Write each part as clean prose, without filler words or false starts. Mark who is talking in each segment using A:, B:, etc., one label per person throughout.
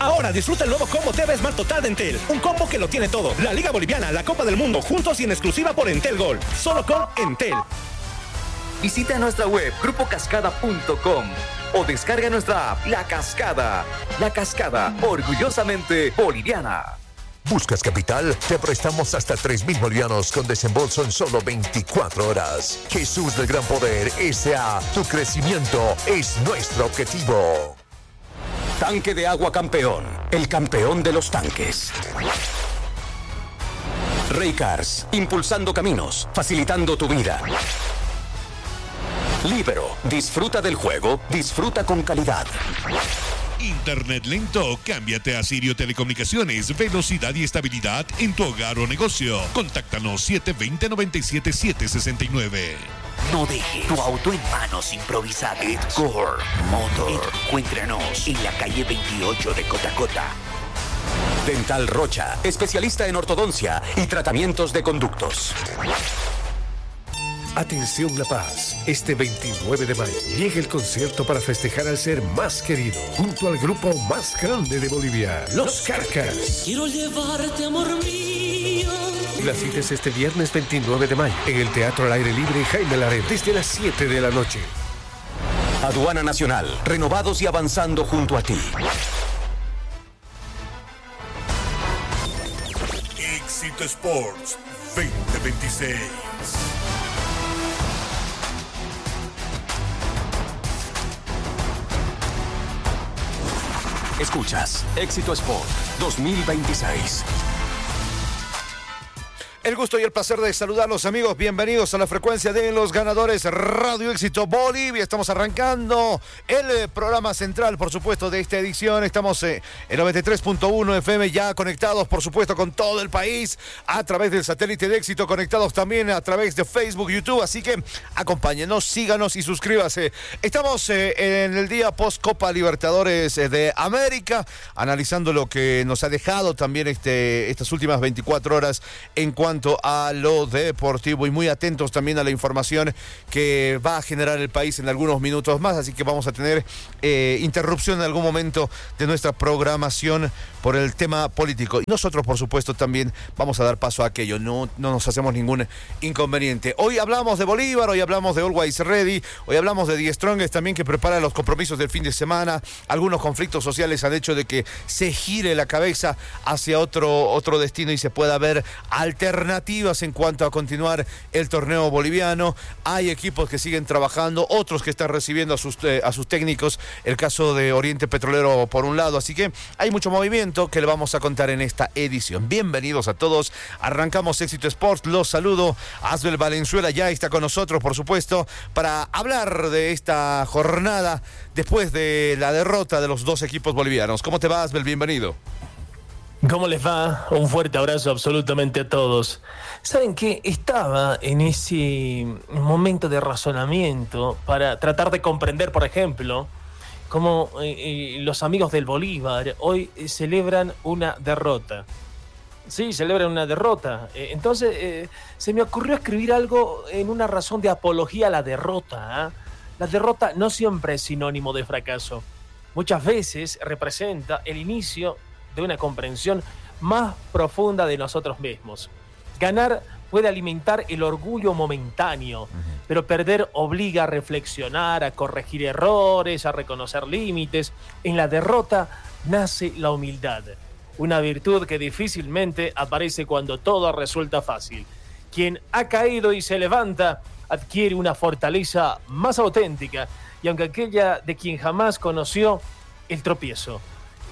A: Ahora disfruta el nuevo combo TV Smart Total de Entel. Un combo que lo tiene todo. La Liga Boliviana, la Copa del Mundo, juntos y en exclusiva por Entel Gold. Solo con Entel.
B: Visita nuestra web grupocascada.com o descarga nuestra app La Cascada. La Cascada, orgullosamente boliviana.
C: ¿Buscas capital? Te prestamos hasta 3.000 bolivianos con desembolso en solo 24 horas. Jesús del Gran Poder S.A. Tu crecimiento es nuestro objetivo.
D: Tanque de agua campeón. El campeón de los tanques. Raycars. Impulsando caminos. Facilitando tu vida. Libero. Disfruta del juego. Disfruta con calidad.
E: Internet lento, cámbiate a Sirio Telecomunicaciones, velocidad y estabilidad en tu hogar o negocio. Contáctanos 720-97-769.
F: No dejes tu auto en manos improvisadas. Edcore Motor. Encuéntranos en la calle 28 de Cotacota.
D: Dental Rocha, especialista en ortodoncia y tratamientos de conductos.
G: Atención La Paz, este 29 de mayo llega el concierto para festejar al ser más querido, junto al grupo más grande de Bolivia, Los Carcas.
H: Quiero llevarte, amor mío.
G: La cita es este viernes 29 de mayo, en el Teatro al Aire Libre Jaime Laret, desde las 7 de la noche.
D: Aduana Nacional, renovados y avanzando junto a ti.
E: Éxito Sports 2026.
D: Escuchas Éxito Sport 2026.
I: El gusto y el placer de saludarlos, amigos. Bienvenidos a la frecuencia de los ganadores Radio Éxito Bolivia. Estamos arrancando el programa central, por supuesto, de esta edición. Estamos en 93.1 FM, ya conectados, por supuesto, con todo el país, a través del satélite de Éxito, conectados también a través de Facebook, YouTube. Así que acompáñenos, síganos y suscríbase. Estamos en el día post Copa Libertadores de América, analizando lo que nos ha dejado también estas últimas 24 horas en cuanto a lo deportivo, y muy atentos también a la información que va a generar el país en algunos minutos más, así que vamos a tener interrupción en algún momento de nuestra programación por el tema político, y nosotros por supuesto también vamos a dar paso a aquello, no nos hacemos ningún inconveniente. Hoy hablamos de Bolívar, hoy hablamos de Always Ready, hoy hablamos de The Strongest también, que prepara los compromisos del fin de semana. Algunos conflictos sociales han hecho de que se gire la cabeza hacia otro destino y se pueda ver alternativas en cuanto a continuar el torneo boliviano. Hay equipos que siguen trabajando, otros que están recibiendo a sus técnicos, el caso de Oriente Petrolero por un lado, así que hay mucho movimiento que le vamos a contar en esta edición. Bienvenidos a todos, arrancamos Éxito Sports, los saludo. Asbel Valenzuela ya está con nosotros, por supuesto, para hablar de esta jornada después de la derrota de los dos equipos bolivianos. ¿Cómo te va, Asbel? Bienvenido.
J: ¿Cómo les va? Un fuerte abrazo absolutamente a todos. ¿Saben qué? Estaba en ese momento de razonamiento para tratar de comprender, por ejemplo, cómo los amigos del Bolívar hoy celebran una derrota. Sí, celebran una derrota. Entonces se me ocurrió escribir algo en una razón de apología a la derrota. La derrota no siempre es sinónimo de fracaso. Muchas veces representa el inicio de una comprensión más profunda de nosotros mismos. Ganar puede alimentar el orgullo momentáneo, pero perder obliga a reflexionar, a corregir errores, a reconocer límites. En la derrota nace la humildad, una virtud que difícilmente aparece cuando todo resulta fácil. Quien ha caído y se levanta adquiere una fortaleza más auténtica, y aunque aquella de quien jamás conoció el tropiezo.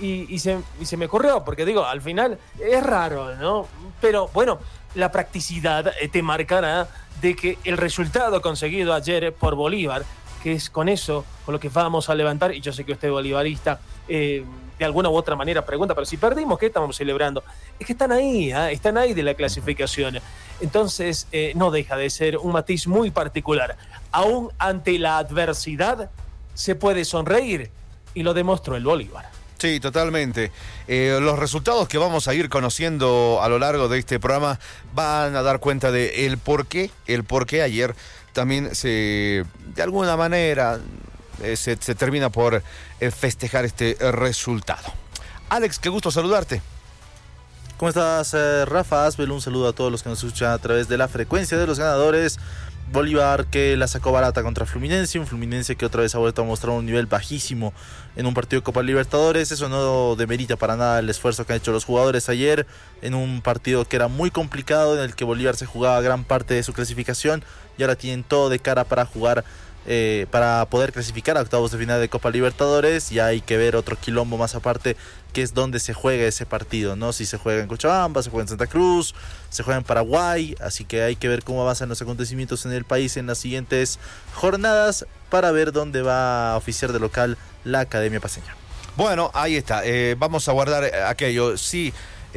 J: Y se me ocurrió, porque digo, al final es raro, ¿no? Pero bueno, la practicidad te marcará de que el resultado conseguido ayer por Bolívar, que es con eso, con lo que vamos a levantar, y yo sé que usted bolivarista de alguna u otra manera pregunta, pero si perdimos, ¿qué estamos celebrando? Es que están ahí de la clasificación. Entonces no deja de ser un matiz muy particular. Aún ante la adversidad se puede sonreír, y lo demostró el Bolívar.
I: Sí, totalmente. Los resultados que vamos a ir conociendo a lo largo de este programa van a dar cuenta de el por qué ayer también de alguna manera se termina por festejar este resultado. Alex, qué gusto saludarte.
K: ¿Cómo estás, Rafa Asbel? Un saludo a todos los que nos escuchan a través de la frecuencia de los ganadores. Bolívar que la sacó barata contra Fluminense, un Fluminense que otra vez ha vuelto a mostrar un nivel bajísimo en un partido de Copa Libertadores. Eso no demerita para nada el esfuerzo que han hecho los jugadores ayer en un partido que era muy complicado, en el que Bolívar se jugaba gran parte de su clasificación y ahora tienen todo de cara para jugar, para poder clasificar a octavos de final de Copa Libertadores. Y hay que ver otro quilombo más aparte, que es donde se juega ese partido, ¿no? Si se juega en Cochabamba, se juega en Santa Cruz, se juega en Paraguay, así que hay que ver cómo avanzan los acontecimientos en el país en las siguientes jornadas para ver dónde va a oficiar de local la Academia Paceña.
I: Bueno, ahí está, vamos a guardar aquello. Sí,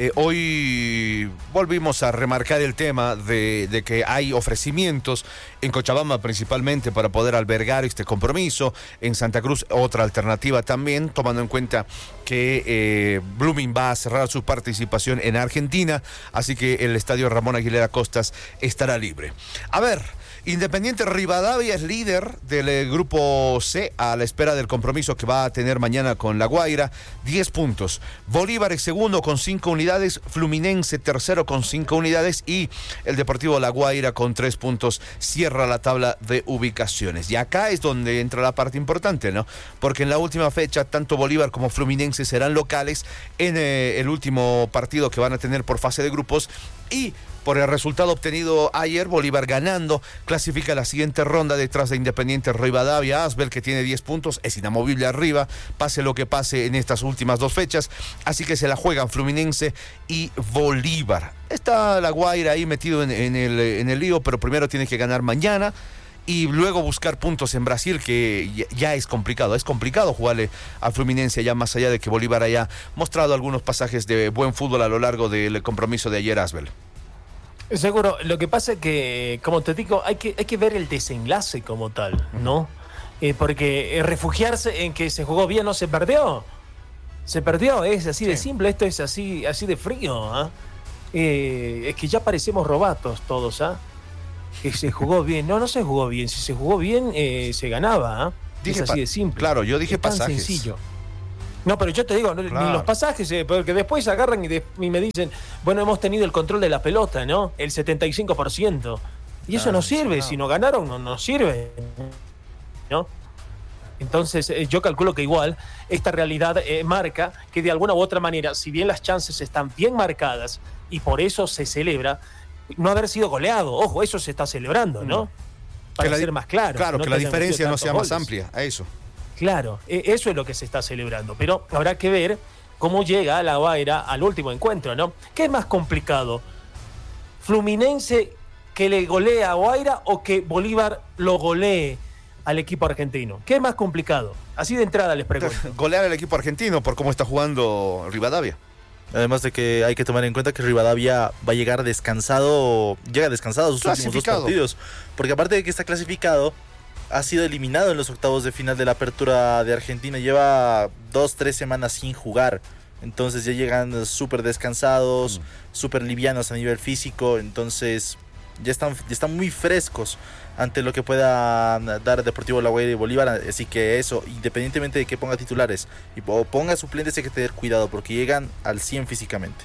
I: hoy volvimos a remarcar el tema de que hay ofrecimientos en Cochabamba principalmente para poder albergar este compromiso. En Santa Cruz otra alternativa también, tomando en cuenta que Blooming va a cerrar su participación en Argentina, así que el estadio Ramón Aguilera Costas estará libre. A ver, Independiente Rivadavia es líder del grupo C a la espera del compromiso que va a tener mañana con La Guaira, 10 puntos. Bolívar es segundo con 5 unidades, Fluminense tercero con 5 unidades y el Deportivo La Guaira con 3 puntos cierra la tabla de ubicaciones. Y acá es donde entra la parte importante, ¿no? Porque en la última fecha tanto Bolívar como Fluminense serán locales en el último partido que van a tener por fase de grupos y por el resultado obtenido ayer, Bolívar ganando, clasifica la siguiente ronda detrás de Independiente Rivadavia. Asbel, que tiene 10 puntos, es inamovible arriba, pase lo que pase en estas últimas 2 fechas, así que se la juegan Fluminense y Bolívar. Está La Guaira ahí metido en el lío, pero primero tiene que ganar mañana y luego buscar puntos en Brasil, que ya es complicado jugarle a Fluminense, ya más allá de que Bolívar haya mostrado algunos pasajes de buen fútbol a lo largo del compromiso de ayer, Asbel.
J: Seguro, lo que pasa es que, como te digo, hay que ver el desenlace como tal, ¿no? Porque refugiarse en que se jugó bien no se perdió. Se perdió, es así de simple, esto es así de frío, es que ya parecemos robatos todos, que se jugó bien. No se jugó bien, si se jugó bien se ganaba, es así de simple.
I: Claro, yo dije
J: es tan
I: pasajes.
J: Sencillo. No, pero yo te digo, claro, ni los pasajes, porque después agarran y me dicen, bueno, hemos tenido el control de la pelota, ¿no? El 75%. Y eso no sirve, si no ganaron, no sirve, ¿no? Entonces, yo calculo que igual esta realidad marca que de alguna u otra manera, si bien las chances están bien marcadas y por eso se celebra, no haber sido goleado, ojo, eso se está celebrando, ¿no? Para ser más claro.
I: Claro, que la diferencia no sea más amplia, a eso.
J: Claro, eso es lo que se está celebrando, pero habrá que ver cómo llega La Guaira al último encuentro, ¿no? ¿Qué es más complicado? ¿Fluminense que le golea a Guaira o que Bolívar lo golee al equipo argentino? ¿Qué es más complicado? Así de entrada les pregunto.
I: Golear al equipo argentino por cómo está jugando Rivadavia.
K: Además de que hay que tomar en cuenta que Rivadavia va a llegar descansado, llega descansado a sus últimos 2 partidos, porque aparte de que está clasificado, ha sido eliminado en los octavos de final de la Apertura de Argentina. Lleva 2-3 semanas sin jugar. Entonces ya llegan súper descansados, súper livianos a nivel físico. Entonces ya están muy frescos ante lo que pueda dar Deportivo La Guaira y Bolívar. Así que eso, independientemente de que ponga titulares o ponga suplentes, hay que tener cuidado porque llegan al 100 físicamente.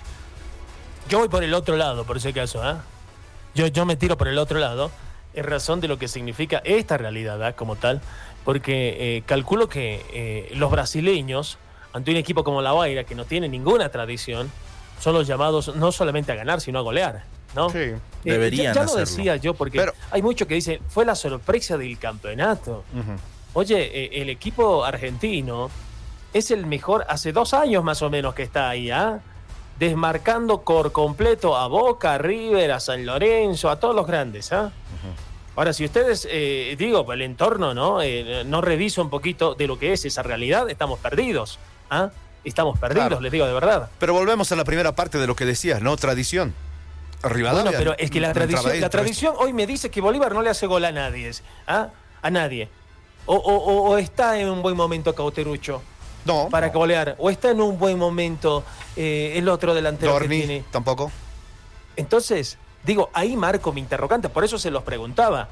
J: Yo voy por el otro lado, por ese caso, Yo me tiro por el otro lado. En razón de lo que significa esta realidad como tal, porque calculo que los brasileños, ante un equipo como La Guaira, que no tiene ninguna tradición, son los llamados no solamente a ganar, sino a golear, ¿no?
I: Sí,
K: deberían
J: ya
K: hacerlo.
J: lo decía yo, porque hay muchos que dicen, fue la sorpresa del campeonato. Oye, el equipo argentino es el mejor, hace 2 años más o menos que está ahí, desmarcando por completo a Boca, a River, a San Lorenzo, a todos los grandes, Ahora, si ustedes, el entorno, no revisa un poquito de lo que es esa realidad, estamos perdidos, Estamos perdidos, claro. Les digo de verdad.
I: Pero volvemos a la primera parte de lo que decías, ¿no? Tradición. Rivadavia.
J: Bueno, pero es que la tradición hoy me dice que Bolívar no le hace gol a nadie, a nadie. O está en un buen momento Cauterucho.
I: No.
J: Para golear. O está en un buen momento el otro delantero
I: Dorni,
J: que tiene.
I: Tampoco.
J: Entonces, digo, ahí marco mi interrogante, por eso se los preguntaba,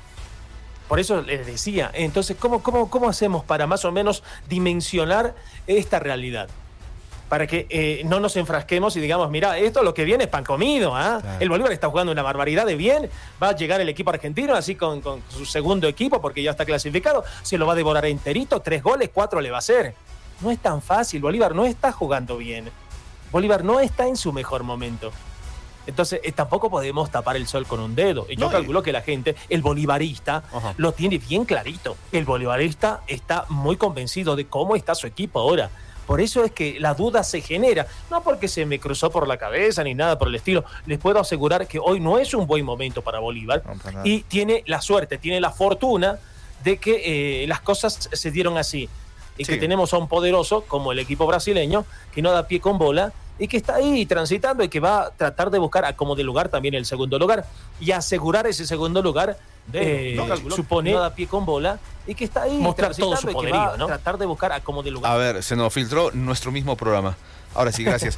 J: Por eso les decía, entonces, ¿cómo hacemos para más o menos dimensionar esta realidad? para que no nos enfrasquemos y digamos, mira, esto lo que viene es pan comido, ¿ah? Claro. El Bolívar está jugando una barbaridad de bien, va a llegar el equipo argentino así con su segundo equipo porque ya está clasificado, se lo va a devorar enterito, 3 goles, 4 le va a hacer. No es tan fácil, Bolívar no está jugando bien, Bolívar no está en su mejor momento. Entonces, tampoco podemos tapar el sol con un dedo. Y yo calculo que la gente, el bolivarista, lo tiene bien clarito. El bolivarista está muy convencido de cómo está su equipo ahora. Por eso es que la duda se genera. No porque se me cruzó por la cabeza ni nada por el estilo. Les puedo asegurar que hoy no es un buen momento para Bolívar. No, y tiene la suerte, tiene la fortuna de que las cosas se dieron así. Y que tenemos a un poderoso, como el equipo brasileño, que no da pie con bola, y que está ahí transitando y que va a tratar de buscar a como de lugar también el segundo lugar y asegurar ese segundo lugar supone no da pie con bola y que está ahí
I: mostrar todo su poderío, ¿no?
J: Tratar de buscar a como de lugar.
I: A ver, se nos filtró nuestro mismo programa. Ahora sí, gracias.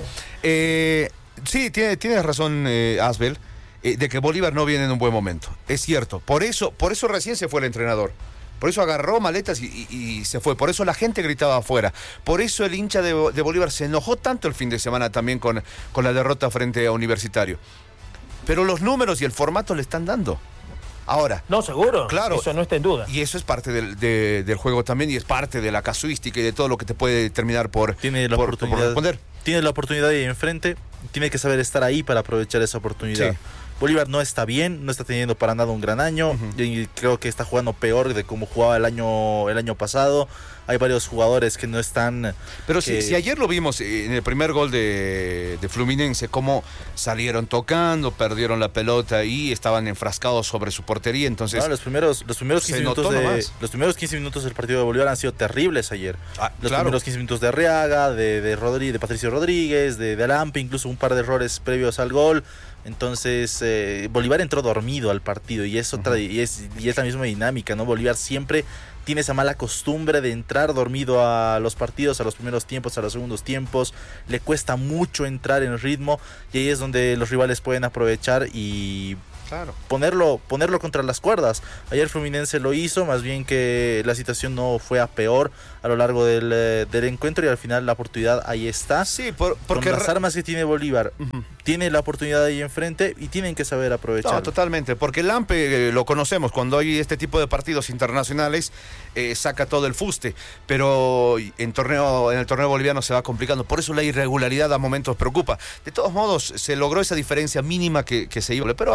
I: Sí, tienes razón, Asbel, de que Bolívar no viene en un buen momento. Es cierto. Por eso recién se fue el entrenador. Por eso agarró maletas y se fue. Por eso la gente gritaba afuera. Por eso el hincha de Bolívar se enojó tanto el fin de semana también con la derrota frente a Universitario. Pero los números y el formato le están dando. Ahora.
J: No, seguro.
I: Claro.
J: Eso no está en duda.
I: Y eso es parte del juego también y es parte de la casuística y de todo lo que te puede terminar por responder.
K: Tiene la oportunidad ahí enfrente. Tiene que saber estar ahí para aprovechar esa oportunidad. Sí. Bolívar no está bien, no está teniendo para nada un gran año. Y creo que está jugando peor de como jugaba el año pasado. Hay varios jugadores que no están...
I: Pero si ayer lo vimos en el primer gol de Fluminense, cómo salieron tocando, perdieron la pelota y estaban enfrascados sobre su portería. Entonces,
K: no, los primeros 15 minutos del partido de Bolívar han sido terribles ayer. Los primeros 15 minutos de Arriaga, de Patricio Rodríguez, de Alampe, incluso un par de errores previos al gol. Entonces Bolívar entró dormido al partido y es la misma dinámica, ¿no? Bolívar siempre tiene esa mala costumbre de entrar dormido a los partidos, a los primeros tiempos, a los segundos tiempos. Le cuesta mucho entrar en ritmo y ahí es donde los rivales pueden aprovechar y ponerlo contra las cuerdas. Ayer Fluminense lo hizo, más bien que la situación no fue a peor a lo largo del encuentro y al final la oportunidad ahí está.
I: Sí, porque
K: con las armas que tiene Bolívar, tiene la oportunidad ahí enfrente y tienen que saber aprovechar.
I: No, totalmente, porque el AMPE lo conocemos, cuando hay este tipo de partidos internacionales saca todo el fuste, pero en el torneo boliviano se va complicando, por eso la irregularidad a momentos preocupa. De todos modos, se logró esa diferencia mínima que se iba, pero